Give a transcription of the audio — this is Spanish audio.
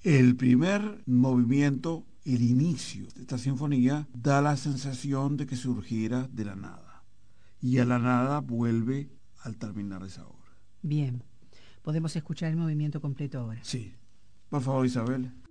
El primer movimiento, el inicio de esta sinfonía, da la sensación de que surgiera de la nada. Y a la nada vuelve al terminar esa obra. Bien, podemos escuchar el movimiento completo ahora. Sí. Por favor, Isabel.